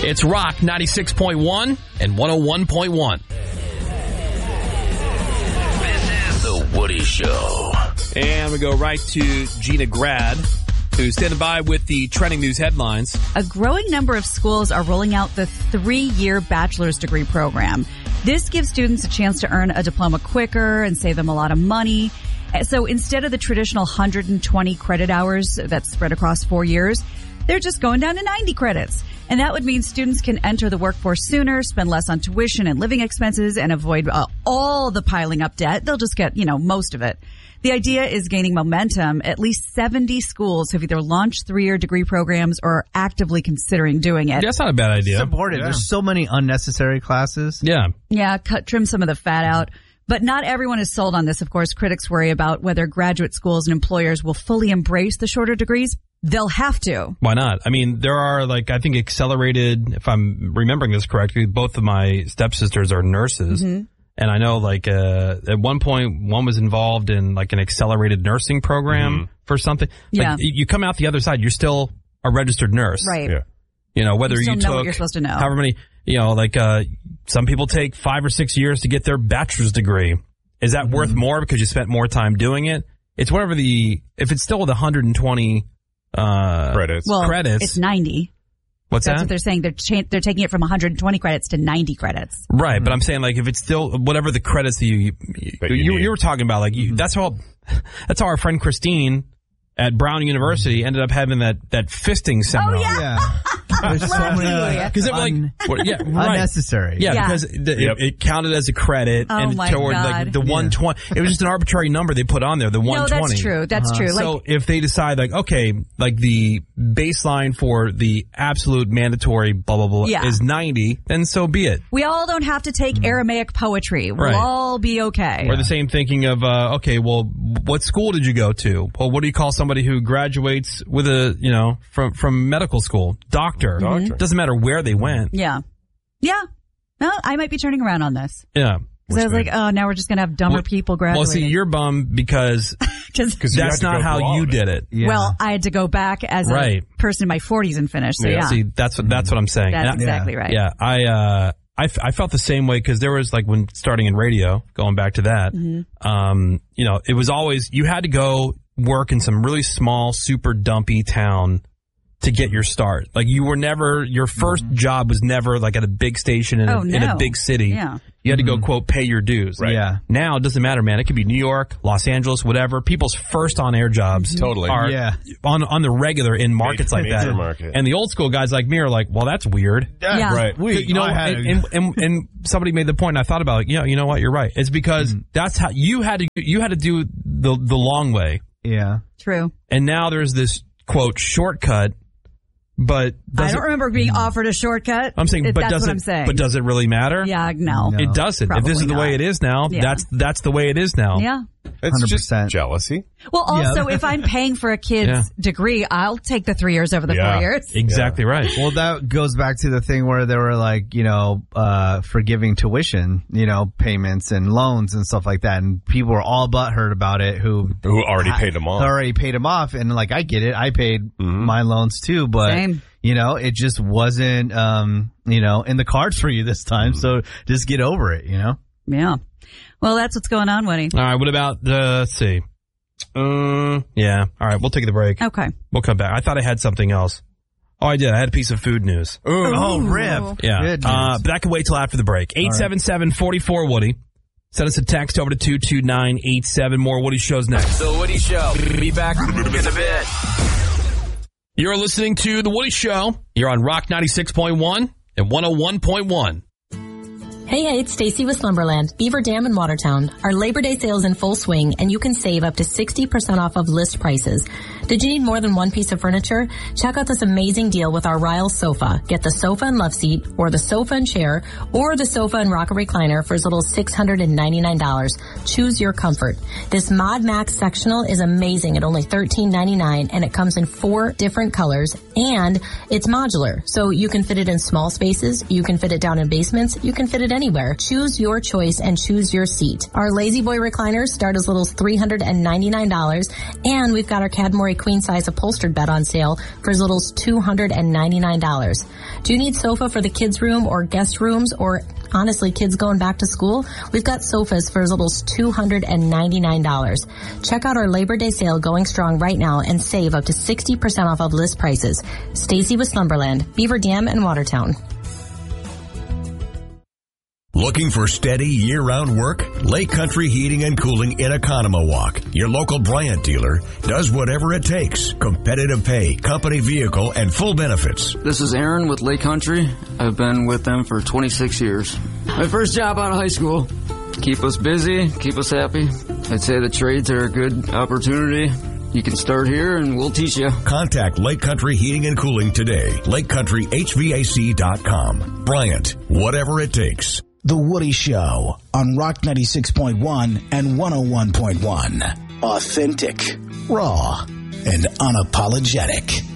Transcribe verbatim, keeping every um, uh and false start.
It's Rock ninety-six point one and one oh one point one. This is The Woody Show. And we go right to Gina Grad, who's standing by with the trending news headlines. A growing number of schools are rolling out the three-year bachelor's degree program. This gives students a chance to earn a diploma quicker and save them a lot of money. So instead of the traditional one hundred twenty credit hours that's spread across four years, they're just going down to ninety credits. And that would mean students can enter the workforce sooner, spend less on tuition and living expenses, and avoid uh, all the piling up debt. They'll just get, you know, most of it. The idea is gaining momentum. At least seventy schools have either launched three-year degree programs or are actively considering doing it. That's not a bad idea. Supported. Yeah. There's so many unnecessary classes. Yeah. Yeah, cut, trim some of the fat out. But not everyone is sold on this. Of course, critics worry about whether graduate schools and employers will fully embrace the shorter degrees. They'll have to. Why not? I mean, there are, like, I think accelerated, if I'm remembering this correctly, both of my stepsisters are nurses. Mm-hmm. And I know, like, uh, at one point, one was involved in, like, an accelerated nursing program mm-hmm. for something. Yeah. Like, you come out the other side, you're still a registered nurse. Right. Yeah. You know, whether you, still you know took what you're supposed to know. however many, you know, like, uh, some people take five or six years to get their bachelor's degree. Is that mm-hmm. worth more because you spent more time doing it? It's whatever the, if it's still with one hundred twenty uh, credits. Well, credits. it's ninety. What's That's that? what they're saying. They're cha- they're taking it from one hundred twenty credits to ninety credits. Right, but I'm saying, like, if it's still whatever the credits that you you, That you you, need. you were talking about, like, you, that's how that's how our friend Christine at Brown University ended up having that that fisting seminar. Oh, yeah. Yeah. There's so many Because it like un- well, yeah, right. unnecessary. Yeah, Yeah. because the, Yep. it, it counted as a credit Oh, and my toward God. like the one twenty. It was just an arbitrary number they put on there, the one No, twenty. that's true. That's true. Like, So if they decide, like, okay, like the baseline for the absolute mandatory blah blah blah Yeah. is ninety, then so be it. we all don't have to take Aramaic poetry. We'll Right. all be okay. Or the same thinking of, uh, okay, well, what school did you go to? Well, what do you call somebody who graduates with a, you know, from, from medical school? Doctor. Doctor. Doesn't matter where they went. Yeah. Yeah. No, I might be turning around on this. Yeah. Because I was like, oh, now we're just going to have dumber Well- people Well, graduating. see, you're bummed because 'Cause- you had that's to not go how through all you of it. did it. Yeah. Well, I had to go back as Right. a person in my forties and finish. So, yeah. See, that's what, that's what I'm saying. That's And I- exactly right. Yeah, I, uh, I, f- I felt the same way because there was like when starting in radio, going back to that, Mm-hmm. um, you know, it was always, you had to go work in some really small, super dumpy town to get your start. Like you were never, your first job was never like at a big station in, Oh, a, in a no. big city. Yeah. You had to go, quote, pay your dues. Right. Yeah. Now it doesn't matter, man. It could be New York, Los Angeles, whatever. People's first on air jobs Totally. are Yeah. on on the regular in markets like major that. market. And the old school guys like me are like, well, that's weird. Yeah. Right. We, You know, I had and, a- and, and, and somebody made the point, and I thought about it, you know, you know what, you're right. It's because that's how you had to, you had to do the, the long way. yeah. True. And now there's this, quote, shortcut, but I does don't it, remember being offered a shortcut. I'm saying, If but that's does what it, I'm saying. but does it really matter? Yeah, no. No. It doesn't. If this is Probably the way not. it is now, Yeah. that's, that's the way it is now. Yeah. It's one hundred just percent. jealousy. Well, also, Yeah. if I'm paying for a kid's Yeah. degree, I'll take the three years over the Yeah. four years. Exactly right. Well, that goes back to the thing where they were like, you know, uh, forgiving tuition, you know, payments and loans and stuff like that. And people were all butthurt about it who Who already paid them off. already paid them off. And like, I get it. I paid my loans too, but Same. you know, it just wasn't, um, you know, in the cards for you this time. So just get over it, you know? Yeah. Well, that's what's going on, Woody. All right. What about the, let's see. Uh, yeah. All right. We'll take the break. Okay. We'll come back. I thought I had something else. Oh, I did. I had a piece of food news. Oh, rip. Yeah. Good Uh, news. but that can wait till after the break. eight seven seven, four four, Woody. Send us a text over to two two nine eight seven. More Woody shows next. The Woody Show. Be back in a bit. You're listening to The Woody Show. You're on Rock ninety-six point one and one oh one point one. Hey, hey, it's Stacy with Slumberland, Beaver Dam in Watertown. Our Labor Day sale is in full swing, and you can save up to sixty percent off of list prices. Did you need more than one piece of furniture? Check out this amazing deal with our Ryle sofa. Get the sofa and love seat, or the sofa and chair, or the sofa and rocker recliner for as little as six hundred ninety-nine dollars. Choose your comfort. This Mod Max sectional is amazing at only thirteen ninety-nine, and it comes in four different colors, and it's modular, so you can fit it in small spaces, you can fit it down in basements, you can fit it anywhere. Choose your choice and choose your seat. Our Lazy Boy recliners start as little as three hundred ninety-nine dollars, and we've got our Cadmore a queen-size upholstered bed on sale for as little as two hundred ninety-nine dollars. Do you need sofa for the kids' room or guest rooms, or honestly, kids going back to school? We've got sofas for as little as two hundred ninety-nine dollars. Check out our Labor Day sale going strong right now and save up to sixty percent off of list prices. Stacy with Slumberland, Beaver Dam, and Watertown. Looking for steady year-round work? Lake Country Heating and Cooling in Economowalk, your local Bryant dealer, does whatever it takes. Competitive pay, company vehicle, and full benefits. This is Aaron with Lake Country. I've been with them for twenty-six years. My first job out of high school. Keep us busy, keep us happy. I'd say the trades are a good opportunity. You can start here and we'll teach you. Contact Lake Country Heating and Cooling today. lake country h v a c dot com. Bryant, whatever it takes. The Woody Show on Rock ninety-six point one and one oh one point one. Authentic, raw, and unapologetic.